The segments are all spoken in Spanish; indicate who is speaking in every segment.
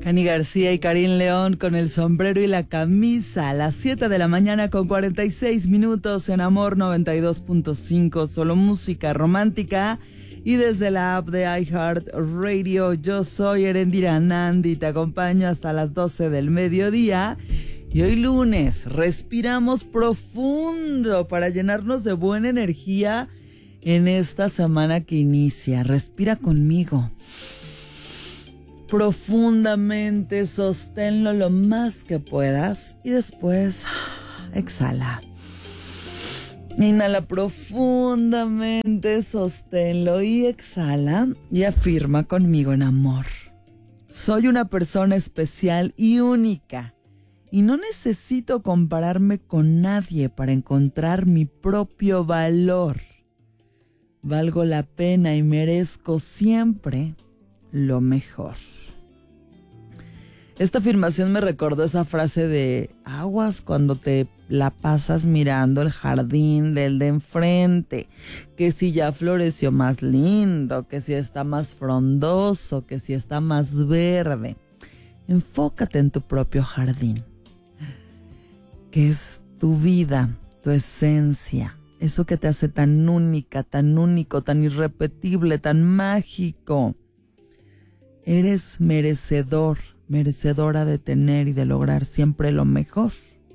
Speaker 1: Cani García y Karim León con el sombrero y la camisa a las 7 de la mañana con 46 minutos en Amor 92.5, solo música romántica. Y desde la app de iHeartRadio, yo soy Erendira Nandi, te acompaño hasta las 12 del mediodía. Y hoy lunes, respiramos profundo para llenarnos de buena energía en esta semana que inicia. Respira conmigo. Profundamente, sosténlo lo más que puedas y después exhala. Inhala profundamente, sosténlo y exhala y afirma conmigo en amor. Soy una persona especial y única y no necesito compararme con nadie para encontrar mi propio valor. Valgo la pena y merezco siempre lo mejor. Esta afirmación me recordó esa frase de aguas cuando te la pasas mirando el jardín del de enfrente, que si ya floreció más lindo, que si está más frondoso, que si está más verde. Enfócate en tu propio jardín, que es tu vida, tu esencia, eso que te hace tan única, tan único, tan irrepetible, tan mágico. Eres merecedora de tener y de lograr siempre lo mejor.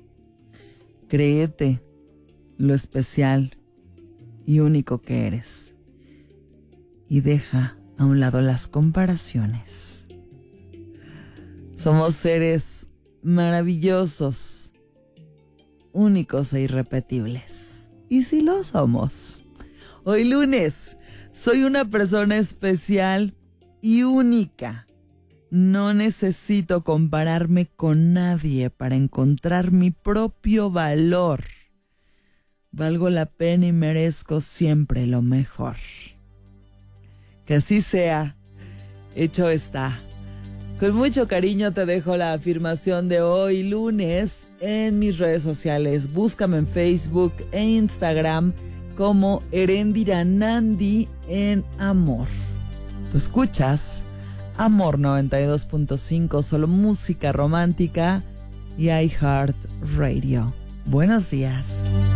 Speaker 1: Créete lo especial y único que eres. Y deja a un lado las comparaciones. Somos seres maravillosos, únicos e irrepetibles. Y sí lo somos. Hoy lunes, soy una persona especial y única. No necesito compararme con nadie para encontrar mi propio valor. Valgo la pena y merezco siempre lo mejor. Que así sea. Hecho está. Con mucho cariño te dejo la afirmación de hoy lunes en mis redes sociales. Búscame en Facebook e Instagram como Erendira Nandi en Amor. Tú escuchas Amor 92.5, solo música romántica y iHeartRadio. Buenos días.